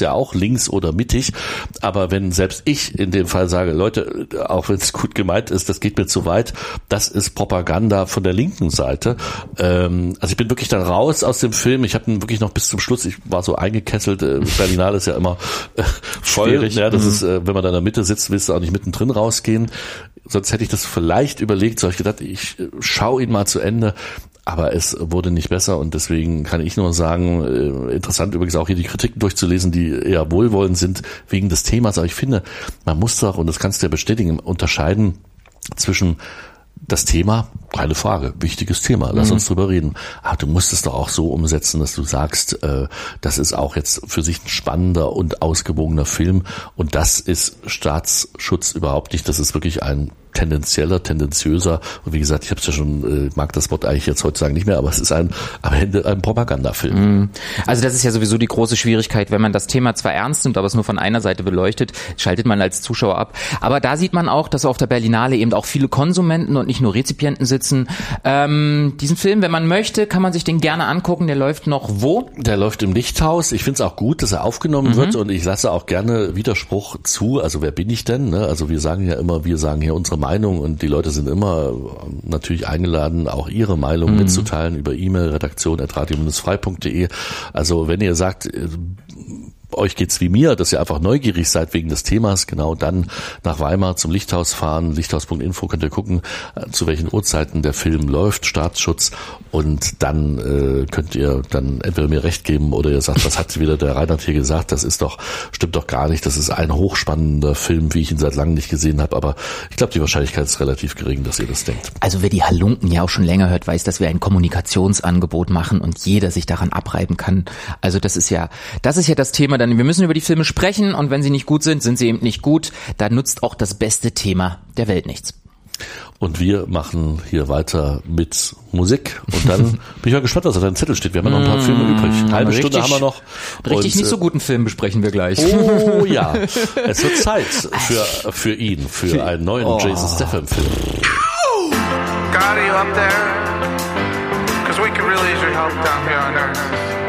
ja auch links oder mittig, aber wenn selbst ich in dem Fall sage, Leute, auch wenn es gut gemeint ist, das geht mir zu weit, das ist Propaganda von der linken Seite. Also ich bin wirklich dann raus aus dem Film, ich habe ihn wirklich noch bis zum Schluss, ich war so eingekesselt, Berlinale ist ja immer voll, schwierig. Ja, das ist, wenn man da in der Mitte sitzt, willst du auch nicht mittendrin rausgehen, sonst hätte ich das vielleicht überlegt, so habe ich gedacht, ich schaue ihn mal zu Ende, aber es wurde nicht besser und deswegen kann ich nur sagen, interessant übrigens auch hier die Kritiken durchzulesen, die eher wohlwollend sind wegen des Themas, aber ich finde, man muss doch, und das kannst du ja bestätigen, unterscheiden zwischen das Thema, keine Frage, wichtiges Thema, lass uns drüber reden. Aber du musst es doch auch so umsetzen, dass du sagst, das ist auch jetzt für sich ein spannender und ausgewogener Film und das ist Staatsschutz überhaupt nicht, das ist wirklich ein tendenziöser, und wie gesagt, ich habe es ja schon, mag das Wort eigentlich jetzt heutzutage nicht mehr, aber es ist am Ende ein Propagandafilm. Also das ist ja sowieso die große Schwierigkeit, wenn man das Thema zwar ernst nimmt, aber es nur von einer Seite beleuchtet, schaltet man als Zuschauer ab. Aber da sieht man auch, dass auf der Berlinale eben auch viele Konsumenten und nicht nur Rezipienten sitzen. Diesen Film, wenn man möchte, kann man sich den gerne angucken, der läuft noch wo? Der läuft im Lichthaus. Ich finde es auch gut, dass er aufgenommen wird und ich lasse auch gerne Widerspruch zu. Also wer bin ich denn? Ne? Also wir sagen hier unsere Meinung und die Leute sind immer natürlich eingeladen, auch ihre Meinung mitzuteilen über E-Mail, redaktion@radio-frei.de. Also wenn ihr sagt, euch geht's wie mir, dass ihr einfach neugierig seid wegen des Themas, genau dann nach Weimar zum Lichthaus fahren. Lichthaus.info könnt ihr gucken, zu welchen Uhrzeiten der Film läuft, Staatsschutz, und dann könnt ihr dann entweder mir recht geben oder ihr sagt, was hat wieder der Reinhard hier gesagt, stimmt doch gar nicht, das ist ein hochspannender Film, wie ich ihn seit langem nicht gesehen habe, aber ich glaube, die Wahrscheinlichkeit ist relativ gering, dass ihr das denkt. Also wer die Halunken ja auch schon länger hört, weiß, dass wir ein Kommunikationsangebot machen und jeder sich daran abreiben kann. Also das ist ja das Thema. Dann, wir müssen über die Filme sprechen und wenn sie nicht gut sind, sind sie eben nicht gut. Da nutzt auch das beste Thema der Welt nichts. Und wir machen hier weiter mit Musik und dann bin ich mal gespannt, was auf deinem Zettel steht. Wir haben ja noch ein paar Filme übrig. Eine halbe Stunde haben wir noch. Richtig nicht so guten Film besprechen wir gleich. Oh ja, es wird Zeit für ihn, für einen neuen Jason Statham-Film. God, are you up there? 'Cause we could really use your help down here on Earth.